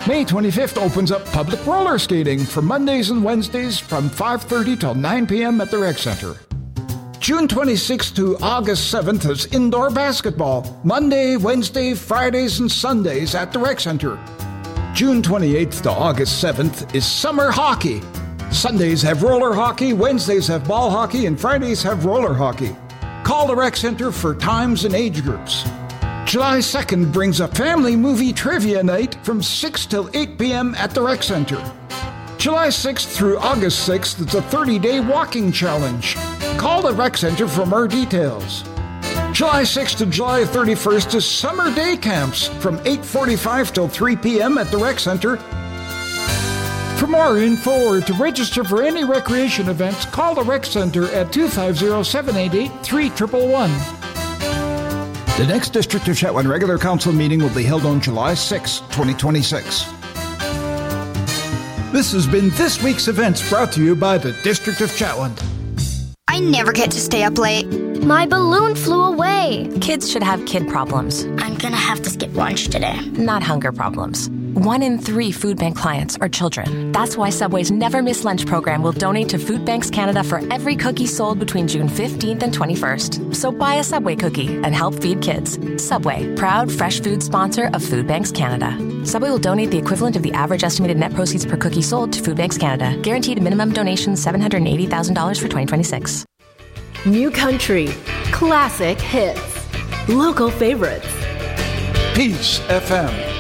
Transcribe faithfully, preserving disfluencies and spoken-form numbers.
May twenty-fifth opens up public roller skating for Mondays and Wednesdays from five thirty till nine p.m. at the Rec Center. June twenty-sixth to August seventh is indoor basketball, Monday, Wednesday, Fridays, and Sundays at the Rec Center. June twenty-eighth to August seventh is summer hockey. Sundays have roller hockey, Wednesdays have ball hockey, and Fridays have roller hockey. Call the Rec Center for times and age groups. July second brings a family movie trivia night from six till eight p.m. at the Rec Center. July sixth through August sixth is a thirty-day walking challenge. Call the Rec Center for more details. July sixth to July thirty-first is summer day camps from eight forty-five till three p.m. at the Rec Center. For more info or to register for any recreation events, call the Rec Center at two five zero, seven eight eight, three one one one. The next District of Chetwynd regular council meeting will be held on July sixth, twenty twenty-six. This has been this week's events brought to you by the District of Chetwynd. I never get to stay up late. My balloon flew away. Kids should have kid problems. I'm gonna have to skip lunch today. Not hunger problems. One in three food bank clients are children. That's why Subway's Never Miss Lunch program will donate to Food Banks Canada for every cookie sold between June fifteenth and twenty-first. So buy a Subway cookie and help feed kids. Subway, proud fresh food sponsor of Food Banks Canada. Subway will donate the equivalent of the average estimated net proceeds per cookie sold to Food Banks Canada. Guaranteed minimum donation seven hundred eighty thousand dollars for twenty twenty-six. New country, classic hits, local favorites. Peace F M.